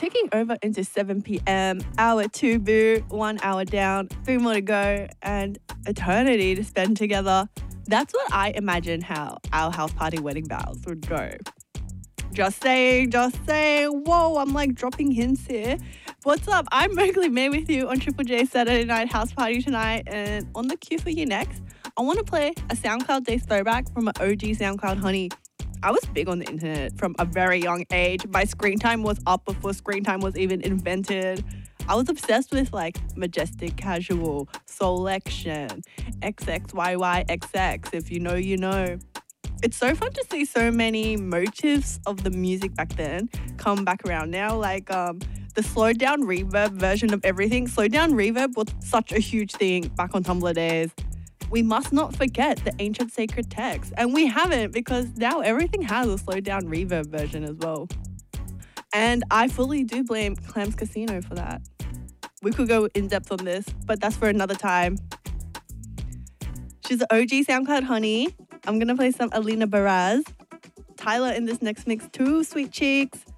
ticking over into 7 p.m. Hour 2 boo, 1 hour down, 3 more to go, and eternity to spend together. That's what I imagine how our house party wedding vows would go. Just saying, just saying. Whoa, I'm like dropping hints here. What's up? I'm Mowgli May with you on Triple J Saturday Night House Party tonight. And on the queue for you next, I want to play a SoundCloud Days throwback from an OG SoundCloud honey. I was big on the internet from a very young age. My screen time was up before screen time was even invented. I was obsessed with like Majestic Casual, Soulection, XXYYXX. If you know, you know. It's so fun to see so many motifs of the music back then come back around now. Like the slowed down reverb version of everything. Slowed down reverb was such a huge thing back on Tumblr days. We must not forget the ancient sacred text. And we haven't, because now everything has a slowed down reverb version as well. And I fully do blame Clams Casino for that. We could go in depth on this, but that's for another time. She's an OG SoundCloud honey. I'm going to play some Alina Baraz. Tyler in this next mix too, sweet cheeks.